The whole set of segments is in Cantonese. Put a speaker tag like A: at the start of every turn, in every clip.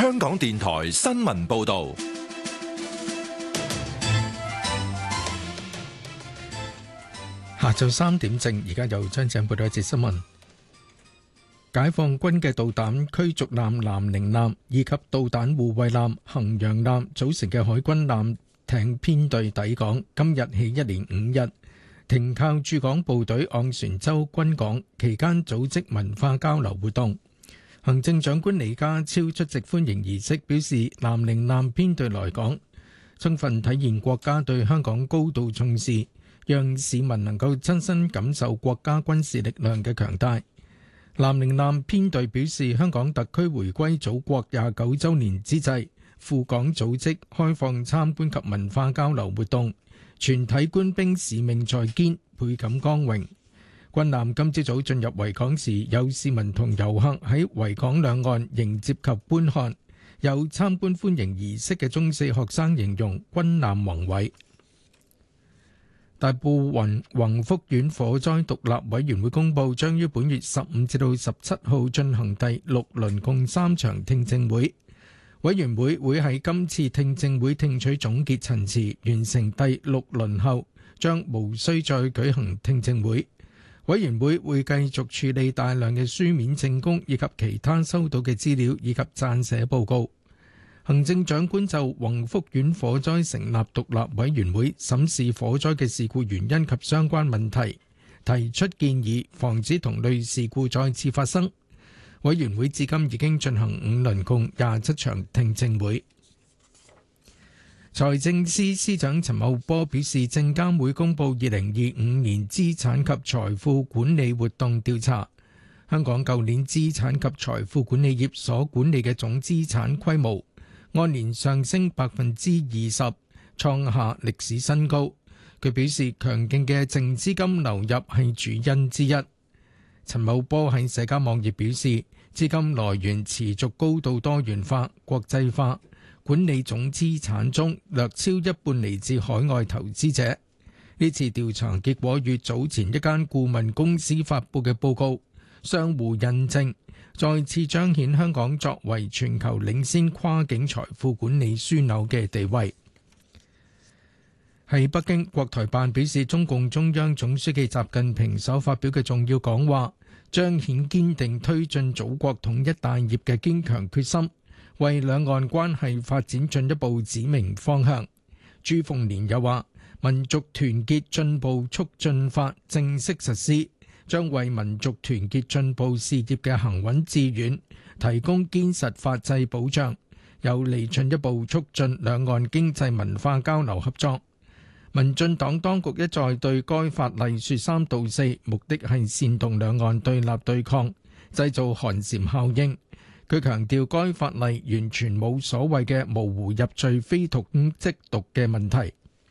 A: 香港電台新聞報道。
B: 下晝3點正，而家由張正報道一節新聞。解放軍嘅導彈驅逐艦南寧艦以及導彈護衛艦衡陽艦組成嘅海軍艦艇編隊抵港，今日起一連5日停靠駐港部隊昂船洲軍港，期間組織文化交流活動。行政長官李家超出席歡迎儀式，表示南寧艦編隊來港，充分體現國家對香港高度重視，讓市民能夠親身感受國家軍事力量嘅強大。南寧艦編隊表示，香港特區回歸祖國29週年之際，赴港組織開放參觀及文化交流活動，全體官兵使命在肩，倍感光榮。軍艦今朝早進入維港時，有市民同遊客喺維港兩岸迎接及觀看。有參觀歡迎儀式嘅中四學生形容軍艦宏偉。大埔宏福苑火災獨立委員會公佈，將於本月15至到17號進行第6輪共3場聽證會。委員會會喺今次聽證會聽取總結陳詞，完成第6輪後，將無需再舉行聽證會。委員會會繼續處理大量嘅書面證供以及其他收到嘅資料以及撰寫報告。行政長官就宏福苑火災成立獨立委員會，審視火災嘅事故原因及相關問題，提出建議，防止同類事故再次發生。委員會至今已經進行5輪共27場聽證會。財政司司長陳茂波表示，證監會公布2025年資產及財富管理活動調查，香港舊年資產及財富管理業所管理嘅總資產規模按年上升20%，創下歷史新高。佢表示，強勁嘅淨資金流入係主因之一。陳茂波喺社交網頁表示，資金來源持續高度多元化、國際化，管理總資產中略超一半嚟自海外投資者。呢次調查結果與早前一間顧問公司發布嘅報告相互印證，再次彰顯香港作為全球領先跨境財富管理樞紐嘅地位。喺北京，國台辦表示，中共中央總書記習近平所發表嘅重要講話，彰顯堅定推進祖國統一大業嘅堅強決心，為兩岸關係發展進一步指明方向。朱鳳蓮又話，民族團結進步促進法正式實施，將為民族團結進步事業嘅行穩致遠提供堅實法制保障，有利進一步促進兩岸經濟文化交流合作。民進黨當局一再對該法例說三道四，目的係煽動兩岸對立對抗，製造寒蟬效應。佢強調該法例完全冇所謂嘅模糊入罪非同即毒嘅問題。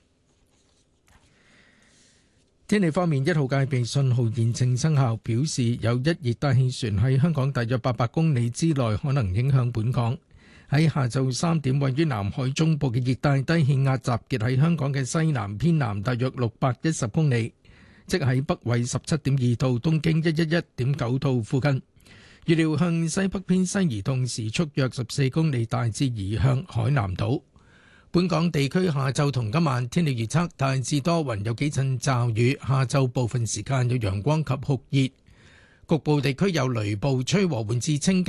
B: 天氣方面，1號戒備信號現正生效，表示有一熱帶氣旋喺香港大約800公里之內可能影響本港。喺下晝3點，位於南海中部嘅熱帶低氣壓集結喺香港嘅西南偏南大約610公里，即喺北緯17.2度、東經111.9度附近。預料向西北偏西移動，時速約14公里，大致移向海南島。本港地區下晝同今晚天氣預測，大致多雲，有幾陣驟雨，下晝部分時間有陽光及酷熱，局部地區有雷暴，吹和緩至清